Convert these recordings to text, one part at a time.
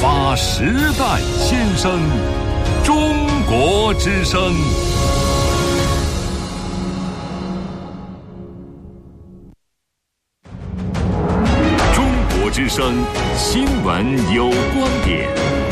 发时代心声，中国之声。中国之声新闻有观点。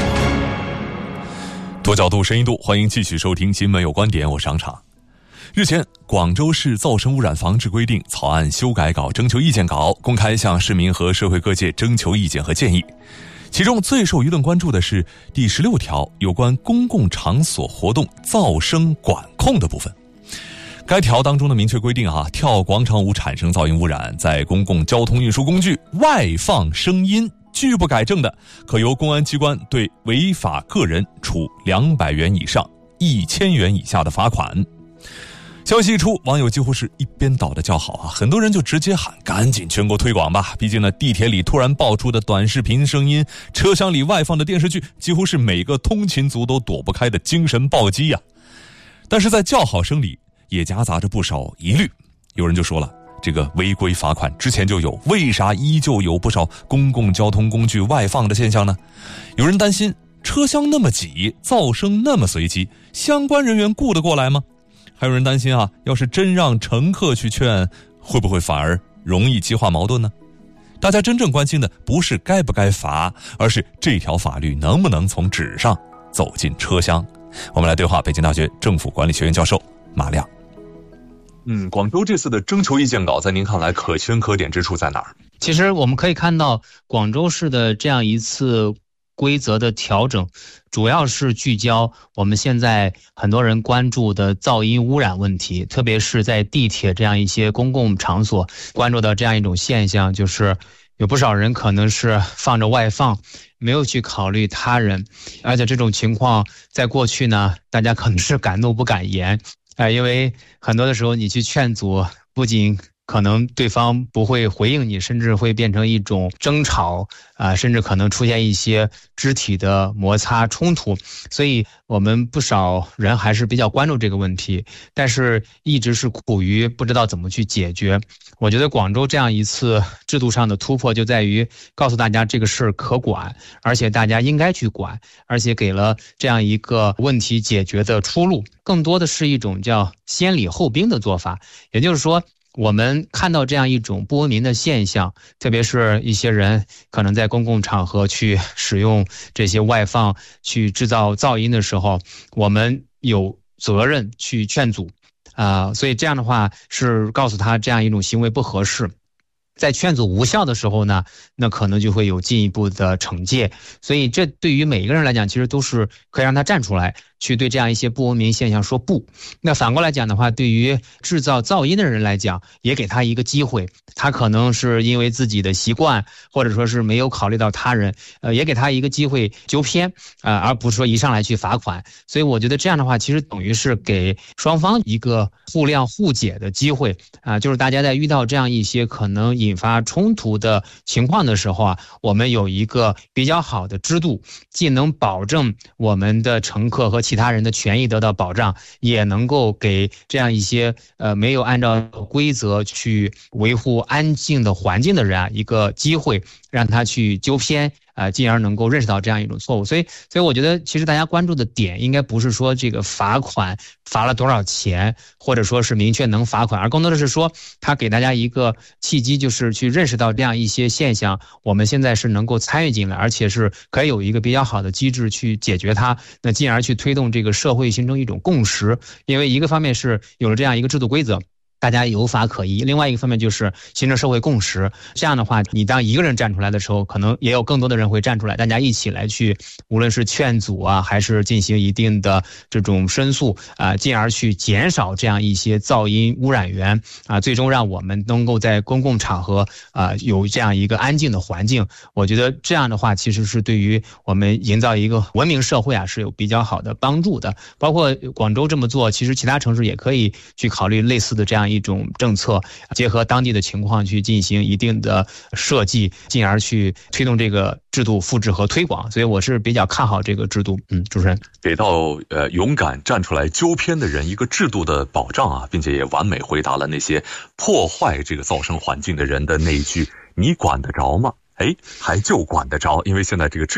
多角度、深一度，欢迎继续收听新闻有观点，我是张畅。日前，广州市噪声污染防治规定草案修改稿征求意见稿公开向市民和社会各界征求意见和建议。其中最受舆论关注的是第16条有关公共场所活动噪声管控的部分。该条当中的明确规定跳广场舞产生噪音污染，在公共交通运输工具外放声音拒不改正的，可由公安机关对违法个人处200元以上1000元以下的罚款。消息一出，网友几乎是一边倒的叫好很多人就直接喊赶紧全国推广吧，毕竟呢，地铁里突然爆出的短视频声音，车厢里外放的电视剧，几乎是每个通勤族都躲不开的精神暴击但是在叫好声里也夹杂着不少疑虑，有人就说了，这个违规罚款之前就有，为啥依旧有不少公共交通工具外放的现象呢？有人担心车厢那么挤，噪声那么随机，相关人员顾得过来吗？还有人担心要是真让乘客去劝，会不会反而容易激化矛盾呢？大家真正关心的不是该不该罚，而是这条法律能不能从纸上走进车厢。我们来对话北京大学政府管理学院教授马亮。广州这次的征求意见稿在您看来可圈可点之处在哪儿？ 其实我们可以看到广州市的这样一次规则的调整，主要是聚焦我们现在很多人关注的噪音污染问题，特别是在地铁这样一些公共场所关注到这样一种现象，就是有不少人可能是放着外放，没有去考虑他人，而且这种情况在过去呢，大家可能是敢怒不敢言，因为很多的时候你去劝阻，不仅可能对方不会回应你，甚至会变成一种争吵甚至可能出现一些肢体的摩擦冲突，所以我们不少人还是比较关注这个问题，但是一直是苦于不知道怎么去解决。我觉得广州这样一次制度上的突破就在于告诉大家这个事儿可管，而且大家应该去管，而且给了这样一个问题解决的出路，更多的是一种叫先礼后兵的做法。也就是说，我们看到这样一种不文明的现象，特别是一些人可能在公共场合去使用这些外放去制造噪音的时候，我们有责任去劝阻所以这样的话是告诉他这样一种行为不合适。在劝阻无效的时候呢，那可能就会有进一步的惩戒，所以这对于每一个人来讲，其实都是可以让他站出来去对这样一些不文明现象说不。那反过来讲的话，对于制造噪音的人来讲，也给他一个机会，他可能是因为自己的习惯，或者说是没有考虑到他人，也给他一个机会纠偏而不是说一上来去罚款。所以我觉得这样的话，其实等于是给双方一个互谅互解的机会就是大家在遇到这样一些可能引发冲突的情况的时候我们有一个比较好的制度，既能保证我们的乘客和其他人的权益得到保障，也能够给这样一些没有按照规则去维护安静的环境的人一个机会，让他去纠偏进而能够认识到这样一种错误。所以我觉得其实大家关注的点应该不是说这个罚款罚了多少钱，或者说是明确能罚款，而更多的是说他给大家一个契机，就是去认识到这样一些现象，我们现在是能够参与进来，而且是可以有一个比较好的机制去解决它，那进而去推动这个社会形成一种共识。因为一个方面是有了这样一个制度规则，大家有法可依，另外一个方面就是形成社会共识。这样的话，你当一个人站出来的时候，可能也有更多的人会站出来，大家一起来去，无论是劝阻还是进行一定的这种申诉进而去减少这样一些噪音污染源最终让我们能够在公共场合有这样一个安静的环境。我觉得这样的话，其实是对于我们营造一个文明社会是有比较好的帮助的。包括广州这么做，其实其他城市也可以去考虑类似的这样一种政策，结合当地的情况去进行一定的设计，进而去推动这个制度复制和推广。所以我是比较看好这个制度。主持人给到勇敢站出来纠偏的人一个制度的保障并且也完美回答了那些破坏这个噪声环境的人的那一句“你管得着吗？”还就管得着，因为现在这个